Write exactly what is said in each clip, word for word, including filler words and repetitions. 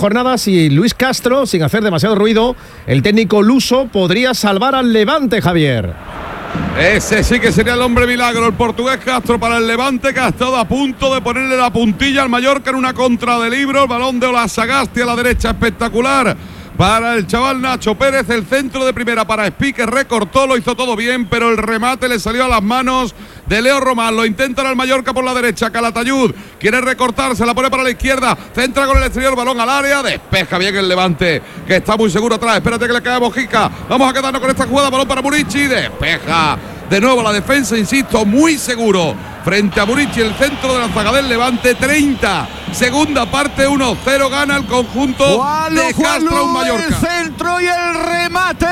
jornada, si Luis Castro, sin hacer demasiado ruido, el técnico luso podría salvar al Levante, Javier. Ese sí que sería el hombre milagro, el portugués Castro para el Levante, que ha estado a punto de ponerle la puntilla al Mallorca en una contra de Libro. El balón de Ola Sagasti a la derecha, espectacular para el chaval Nacho Pérez. El centro de primera para Espí, que recortó, lo hizo todo bien, pero el remate le salió a las manos de Leo Román. Lo intenta el Mallorca por la derecha. Calatayud quiere recortar, se la pone para la izquierda, centra con el exterior, balón al área, despeja bien el Levante, que está muy seguro atrás. Espérate que le cae a Mojica, vamos a quedarnos con esta jugada, balón para Murici, despeja de nuevo la defensa, insisto, muy seguro frente a Murici, el centro de la zaga del Levante. Treinta, segunda parte, uno cero, gana el conjunto Juanlu, de Castro Mallorca. El centro y el remate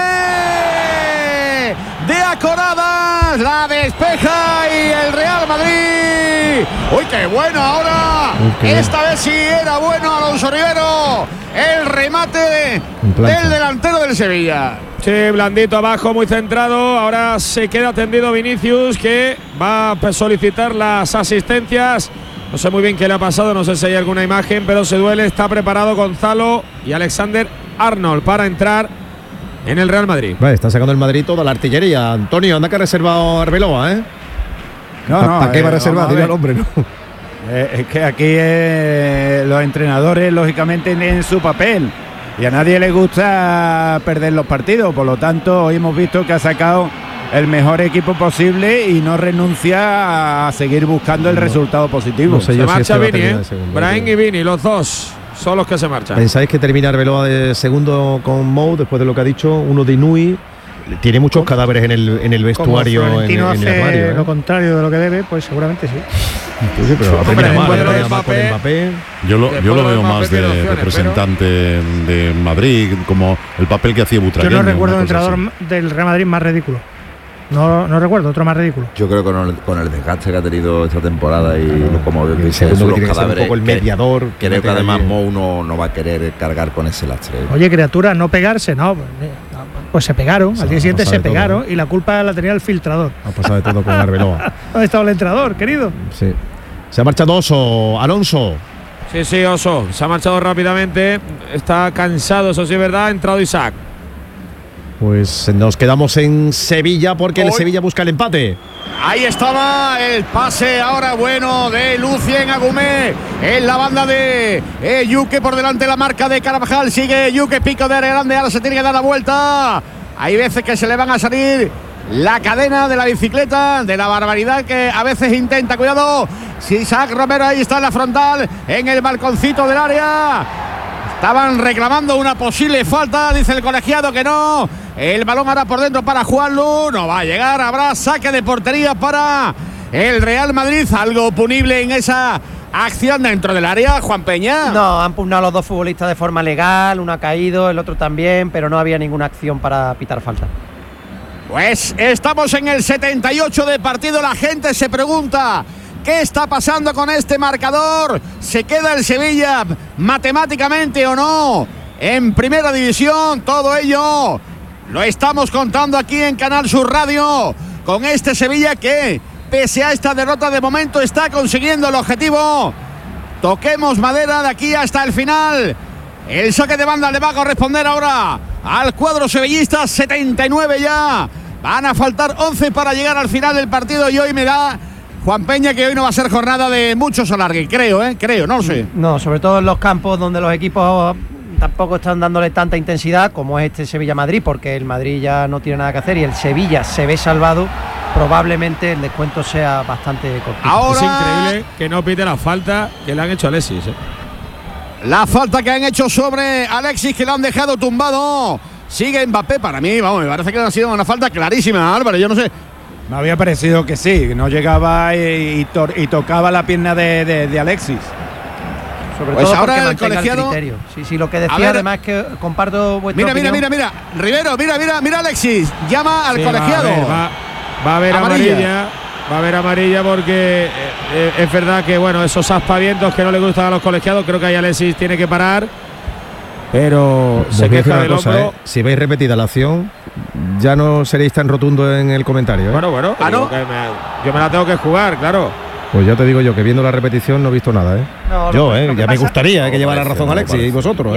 de Acoradas, la despeja y el Real Madrid. Uy, qué bueno ahora. Okay. Esta vez sí era bueno Alonso Rivero. El remate del delantero del Sevilla. Sí, blandito abajo, muy centrado. Ahora se queda tendido Vinicius, que va a solicitar las asistencias. No sé muy bien qué le ha pasado, no sé si hay alguna imagen, pero se duele. Está preparado Gonzalo y Alexander Arnold para entrar en el Real Madrid. Vale, está sacando el Madrid toda la artillería. Antonio, anda que ha reservado Arbeloa, ¿eh? No, no, ¿Para qué eh, va a reservar? Dile al hombre, ¿no? Eh, es que aquí eh, los entrenadores, lógicamente, tienen su papel. Y a nadie le gusta perder los partidos. Por lo tanto, hoy hemos visto que ha sacado el mejor equipo posible y no renuncia a seguir buscando el no, resultado positivo. No sé se yo marcha si este Vini, ¿eh? Brahim y Vini, los dos son los que se marchan. ¿Pensáis que termina Arbeloa de segundo con Mou después de lo que ha dicho? Uno de Inui. Tiene muchos cadáveres en el, en el vestuario. Como Florentino en, en el hace armario, ¿eh? lo contrario de lo que debe, pues seguramente sí. Pues sí, pero Hombre, mal, Mbappé, mal, Mbappé, Mbappé. Yo lo, yo lo veo Mbappé más de opciones, representante de Madrid, como el papel que hacía Butragueño. Yo no recuerdo un entrenador así. del Real Madrid más ridículo. No, no recuerdo otro más ridículo. Yo creo que con el, con el desgaste que ha tenido esta temporada y claro, como el dice segundo los que tiene que ser cadáveres, un poco el mediador. que, creo que además Mou no, no va a querer cargar con ese lastre. Oye, criatura, no pegarse, no. Pues se pegaron, sí, al día siguiente se pegaron, todo, ¿no? Y la culpa la tenía el filtrador. Ha pasado de todo con Arbeloa. ¿Dónde estaba el entrenador, querido? Sí. Se ha marchado Oso, Alonso. Sí, sí, Oso, se ha marchado rápidamente. Está cansado, eso sí es verdad. Ha entrado Isaac. Pues nos quedamos en Sevilla porque el Sevilla busca el empate. Ahí estaba el pase ahora bueno de Lucien Agumé en la banda de eh, Yuque, por delante de la marca de Carvajal. Sigue Yuque, pico de grande, ahora se tiene que dar la vuelta. Hay veces que se le van a salir la cadena de la bicicleta, de la barbaridad que a veces intenta. Cuidado, si Isaac Romero ahí está en la frontal, en el balconcito del área. Estaban reclamando una posible falta, dice el colegiado que no. El balón ahora por dentro para Juanlu, no va a llegar, habrá saque de portería para el Real Madrid. Algo punible en esa acción dentro del área, Juan Peña. No, han pugnado los dos futbolistas de forma legal, uno ha caído, el otro también, pero no había ninguna acción para pitar falta. Pues estamos en el setenta y ocho de partido, la gente se pregunta: ¿qué está pasando con este marcador? ¿Se queda el Sevilla matemáticamente o no en primera división? Todo ello lo estamos contando aquí en Canal Sur Radio con este Sevilla que, pese a esta derrota, de momento está consiguiendo el objetivo. Toquemos madera de aquí hasta el final. El saque de banda le va a corresponder ahora al cuadro sevillista. setenta y nueve ya. Van a faltar once para llegar al final del partido y hoy me da Juan Peña que hoy no va a ser jornada de muchos alargue, creo, ¿eh? Creo, no lo sé. No, sobre todo en los campos donde los equipos tampoco están dándole tanta intensidad como es este Sevilla-Madrid, porque el Madrid ya no tiene nada que hacer y el Sevilla se ve salvado. Probablemente el descuento sea bastante cortito. Ahora es increíble que no pite la falta que le han hecho a Alexis, ¿eh? La falta que han hecho sobre Alexis, que lo han dejado tumbado. Sigue Mbappé, para mí, vamos, me parece que ha sido una falta clarísima, Álvaro, yo no sé. Me había parecido que sí, no llegaba y, y, to y tocaba la pierna de, de, de Alexis. Sobre pues todo ahora porque el mantenga colegiado. El criterio. Sí, sí, lo que decía, ver, además es que comparto vuestra mira, opinión. mira, mira, mira, Rivero, mira, mira, mira, Alexis, llama al sí, colegiado. Va a, ver, va, va a haber amarilla. amarilla, va a haber amarilla porque eh, es verdad que, bueno, esos aspavientos que no le gustan a los colegiados, creo que ahí Alexis tiene que parar. Pero Os se voy a decir queja una del cosa, hombro. ¿eh? Si veis repetida la acción, ya no seréis tan rotundo en el comentario, ¿eh? Bueno, bueno, ¿Ah, no? que me, yo me la tengo que jugar, claro. Pues ya te digo yo que viendo la repetición no he visto nada, ¿eh? No, yo, lo, ¿eh? lo Ya me pasa, gustaría no que llevara parece, razón no Alexis parece. y vosotros, Y